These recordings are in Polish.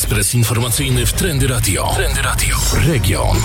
Ekspres informacyjny w Trendy Radio. Trendy Radio. Region.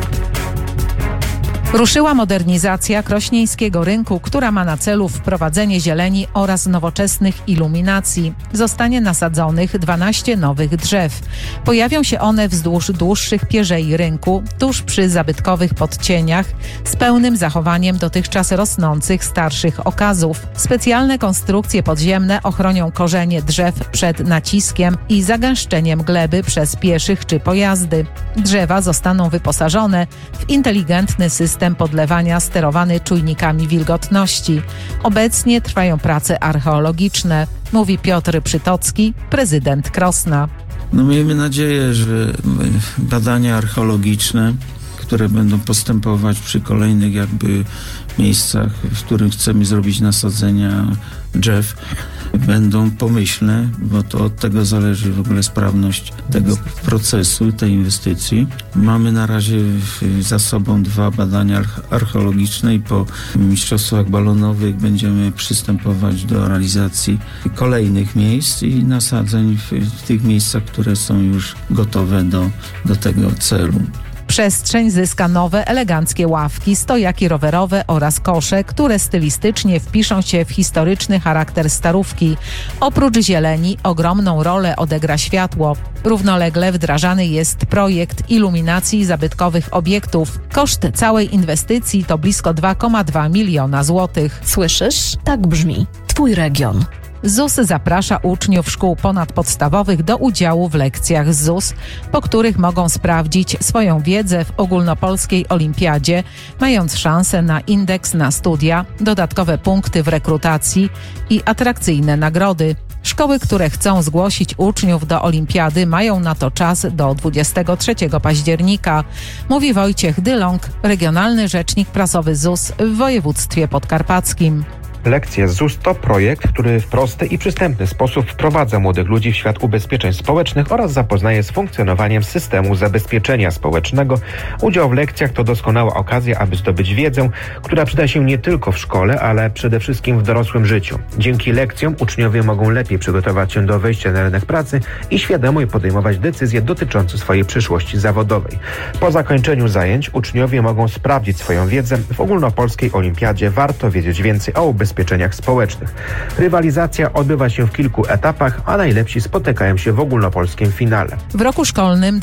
Ruszyła modernizacja krośnieńskiego rynku, która ma na celu wprowadzenie zieleni oraz nowoczesnych iluminacji. Zostanie nasadzonych 12 nowych drzew. Pojawią się one wzdłuż dłuższych pierzei rynku, tuż przy zabytkowych podcieniach, z pełnym zachowaniem dotychczas rosnących starszych okazów. Specjalne konstrukcje podziemne ochronią korzenie drzew przed naciskiem i zagęszczeniem gleby przez pieszych czy pojazdy. Drzewa zostaną wyposażone w inteligentny system podlewania sterowany czujnikami wilgotności. Obecnie trwają prace archeologiczne, mówi Piotr Przytocki, prezydent Krosna. Miejmy nadzieję, że badania archeologiczne, które będą postępować przy kolejnych miejscach, w których chcemy zrobić nasadzenia drzew, będą pomyślne, bo to od tego zależy w ogóle sprawność tego procesu, tej inwestycji. Mamy na razie za sobą 2 badania archeologiczne i po mistrzostwach balonowych będziemy przystępować do realizacji kolejnych miejsc i nasadzeń w tych miejscach, które są już gotowe do tego celu. Przestrzeń zyska nowe, eleganckie ławki, stojaki rowerowe oraz kosze, które stylistycznie wpiszą się w historyczny charakter Starówki. Oprócz zieleni ogromną rolę odegra światło. Równolegle wdrażany jest projekt iluminacji zabytkowych obiektów. Koszt całej inwestycji to blisko 2,2 miliona złotych. Słyszysz? Tak brzmi Twój region. ZUS zaprasza uczniów szkół ponadpodstawowych do udziału w lekcjach ZUS, po których mogą sprawdzić swoją wiedzę w ogólnopolskiej olimpiadzie, mając szansę na indeks na studia, dodatkowe punkty w rekrutacji i atrakcyjne nagrody. Szkoły, które chcą zgłosić uczniów do olimpiady, mają na to czas do 23 października, mówi Wojciech Dylong, regionalny rzecznik prasowy ZUS w województwie podkarpackim. Lekcje ZUS to projekt, który w prosty i przystępny sposób wprowadza młodych ludzi w świat ubezpieczeń społecznych oraz zapoznaje z funkcjonowaniem systemu zabezpieczenia społecznego. Udział w lekcjach to doskonała okazja, aby zdobyć wiedzę, która przyda się nie tylko w szkole, ale przede wszystkim w dorosłym życiu. Dzięki lekcjom uczniowie mogą lepiej przygotować się do wejścia na rynek pracy i świadomie podejmować decyzje dotyczące swojej przyszłości zawodowej. Po zakończeniu zajęć uczniowie mogą sprawdzić swoją wiedzę w ogólnopolskiej olimpiadzie. Warto wiedzieć więcej o ubezpieczeniach społecznych. Rywalizacja odbywa się w kilku etapach, a najlepsi spotykają się w ogólnopolskim finale. W roku szkolnym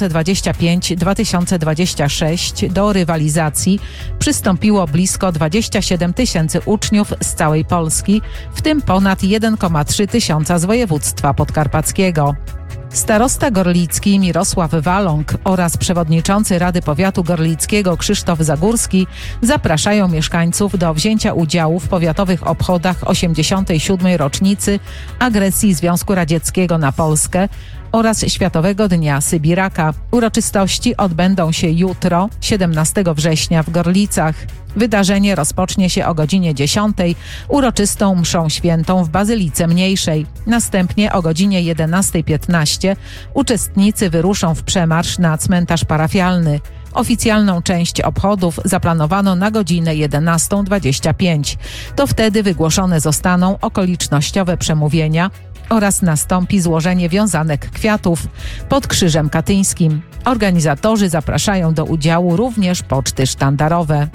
2025-2026 do rywalizacji przystąpiło blisko 27 tysięcy uczniów z całej Polski, w tym ponad 1,3 tysiąca z województwa podkarpackiego. Starosta gorlicki Mirosław Waląg oraz przewodniczący Rady Powiatu Gorlickiego Krzysztof Zagórski zapraszają mieszkańców do wzięcia udziału w powiatowych obchodach 87. rocznicy agresji Związku Radzieckiego na Polskę oraz Światowego Dnia Sybiraka. Uroczystości odbędą się jutro, 17 września w Gorlicach. Wydarzenie rozpocznie się o godzinie 10 uroczystą mszą świętą w Bazylice Mniejszej. Następnie o godzinie 11:15 uczestnicy wyruszą w przemarsz na cmentarz parafialny. Oficjalną część obchodów zaplanowano na godzinę 11:25. To wtedy wygłoszone zostaną okolicznościowe przemówienia oraz nastąpi złożenie wiązanek kwiatów pod Krzyżem Katyńskim. Organizatorzy zapraszają do udziału również poczty sztandarowe.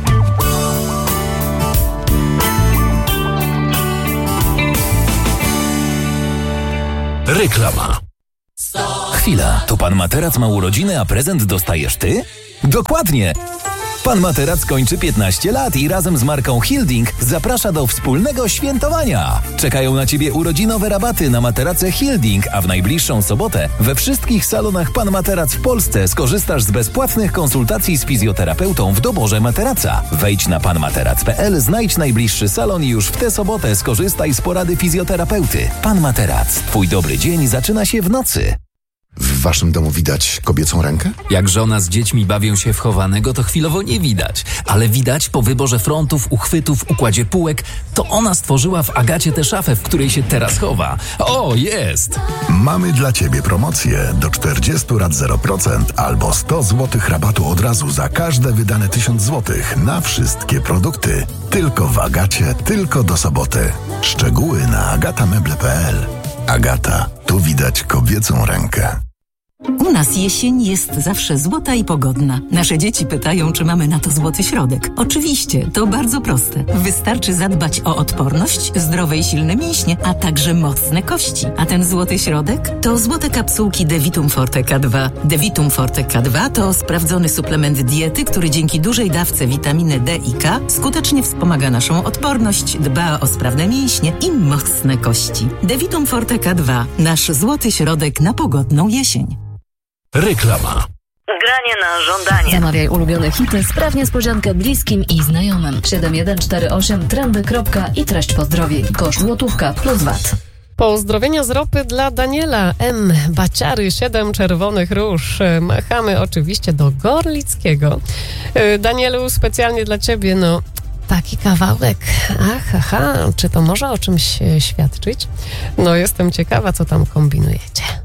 Reklama. Chwila, to Pan Materac ma urodziny, a prezent dostajesz ty? Dokładnie! Pan Materac kończy 15 lat i razem z marką Hilding zaprasza do wspólnego świętowania. Czekają na Ciebie urodzinowe rabaty na materace Hilding, a w najbliższą sobotę we wszystkich salonach Pan Materac w Polsce skorzystasz z bezpłatnych konsultacji z fizjoterapeutą w doborze materaca. Wejdź na panmaterac.pl, znajdź najbliższy salon i już w tę sobotę skorzystaj z porady fizjoterapeuty. Pan Materac. Twój dobry dzień zaczyna się w nocy. W waszym domu widać kobiecą rękę? Jak żona z dziećmi bawią się w chowanego, to chwilowo nie widać. Ale widać po wyborze frontów, uchwytów, układzie półek. To ona stworzyła w Agacie tę szafę, w której się teraz chowa. O, jest! Mamy dla ciebie promocję do 40 rat 0% albo 100 zł rabatu od razu za każde wydane 1000 zł na wszystkie produkty. Tylko w Agacie, tylko do soboty. Szczegóły na agatameble.pl. Agata, Tu widać kobiecą rękę. U nas jesień jest zawsze złota i pogodna. Nasze dzieci pytają, czy mamy na to złoty środek. Oczywiście, to bardzo proste. Wystarczy zadbać o odporność, zdrowe i silne mięśnie, a także mocne kości. A ten złoty środek to złote kapsułki Devitum Forte K2. Devitum Forte K2 to sprawdzony suplement diety, który dzięki dużej dawce witaminy D i K skutecznie wspomaga naszą odporność, dba o sprawne mięśnie i mocne kości. Devitum Forte K2. Nasz złoty środek na pogodną jesień. Reklama. Granie na żądanie. Zamawiaj ulubione hity, spraw niespodziankę bliskim i znajomym. 7148 trendy. I treść pozdrowień. Koszt złotówka plus VAT. Pozdrowienia z ropy dla Daniela M. Baciary 7 czerwonych róż. Machamy oczywiście do Gorlickiego. Danielu, specjalnie dla ciebie, taki kawałek. Aha, czy to może o czymś świadczyć? Jestem ciekawa, co tam kombinujecie.